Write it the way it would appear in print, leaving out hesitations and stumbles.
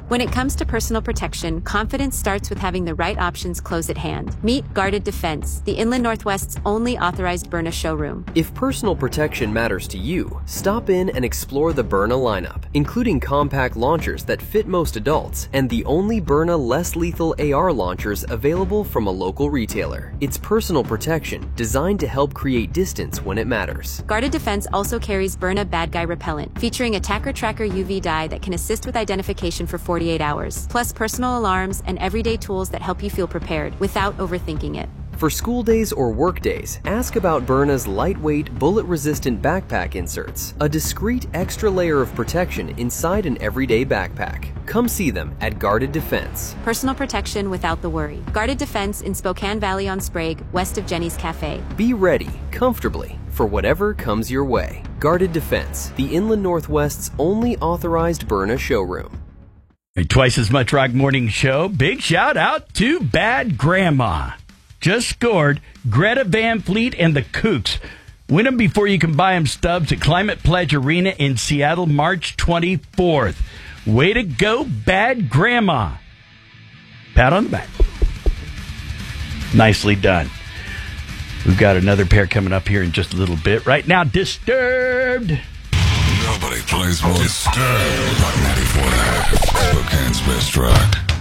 When it comes to personal protection, confidence starts with having the right options close at hand. Meet Guarded Defense, the Inland Northwest's only authorized Byrna showroom. If personal protection matters to you, stop in and explore the Byrna lineup, including compact launchers that fit most adults and the only Byrna less lethal AR launchers available from a local retailer. It's personal protection designed to help create distance when it matters. Guarded Defense also carries Byrna Bad Guy Repellent, featuring Attacker Tracker UV dye that can assist with identification for 48 hours, plus personal alarms and everyday tools that help you feel prepared without overthinking it. For school days or work days, ask about Byrna's lightweight, bullet-resistant backpack inserts, a discreet extra layer of protection inside an everyday backpack. Come see them at Guarded Defense. Personal protection without the worry. Guarded Defense in Spokane Valley on Sprague, west of Jenny's Cafe. Be ready, comfortably, for whatever comes your way. Guarded Defense, the Inland Northwest's only authorized Byrna showroom. Twice as much Rock Morning Show. Big shout out to Bad Grandma. Just scored Greta Van Fleet and the Kooks. Win them before you can buy them, Stubbs, at Climate Pledge Arena in Seattle, March 24th. Way to go, Bad Grandma. Pat on the back. Nicely done. We've got another pair coming up here in just a little bit. Right now, Disturbed. Nobody plays more Disturbed. Rock 94.5. Spokane's best rock.